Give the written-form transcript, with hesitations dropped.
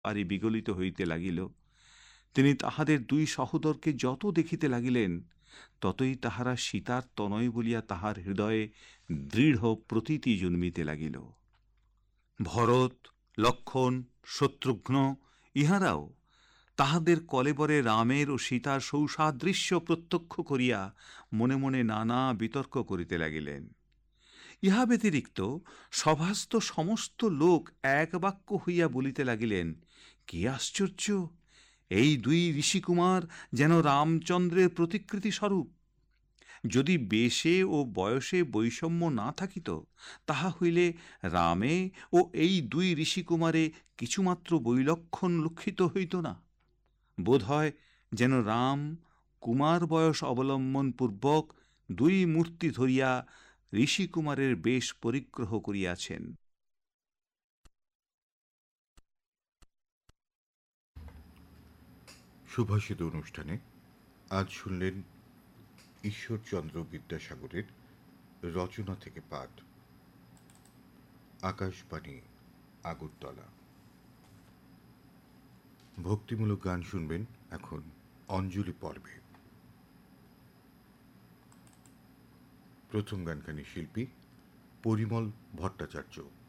আরে বিগলিত হইতে লাগিল। তিনি তাহাদের দুই সহোদরকে যত দেখিতে লাগিলেন, ততই তাহারা সীতার তনয় বলিয়া তাহার হৃদয়ে দৃঢ় প্রতীতি জন্মিতে লাগিল। ভরত, লক্ষ্মণ, শত্রুঘ্ন ইহারাও তাহাদের কলেবরে রামের ও সীতার সৌসাদৃশ্য প্রত্যক্ষ করিয়া মনে মনে নানা বিতর্ক করিতে লাগিলেন। ইহা ব্যতিরিক্ত সভাস্থ সমস্ত লোক এক বাক্য হইয়া বলিতে লাগিলেন, কি আশ্চর্য! এই দুই ঋষিকুমার যেন রামচন্দ্রের প্রতিকৃতি স্বরূপ। যদি বেশে ও বয়সে বৈষম্য না থাকিত, তাহা হইলে রামে ও এই দুই ঋষিকুমারে কিছুমাত্র বৈলক্ষণ লক্ষিত হইত না। বোধ হয় যেন রাম কুমার বয়স অবলম্বন পূর্বক দুই মূর্তি ধরিয়া ঋষিকুমারের বেশ পরিগ্রহ করিয়াছেন। সুভাষিত অনুষ্ঠানে আজ শুনলেন ঈশ্বরচন্দ্র বিদ্যাসাগরের রচনা থেকে পাঠ। আকাশবাণী, আগরতলা। ভক্তিমূলক গান শুনবেন এখন অঞ্জলি পর্বে। প্রথম গানখানি শিল্পী পরিমল ভট্টাচার্য।